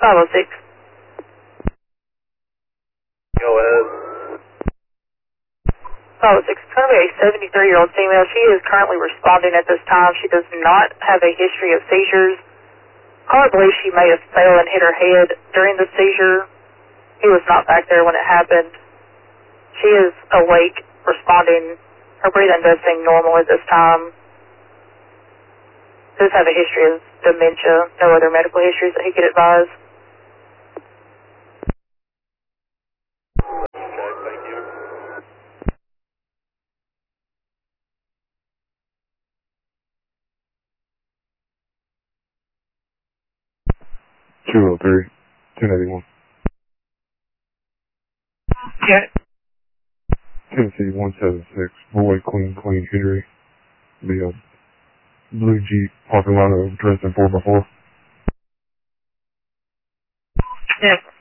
506. Go ahead. 506. It's going to be a 73-year-old female. She is currently responding at this time. She does not have a history of seizures. I believe she may have fell and hit her head during the seizure. He was not back there when it happened. She is awake, responding. Her breathing does seem normal at this time. Does have a history of dementia. No other medical histories that he could advise. Okay, thank you. Two 1081. Yeah. Tennessee 176. Boy, clean Henry. The blue Jeep parking lot of dressed in 4x4. Yeah.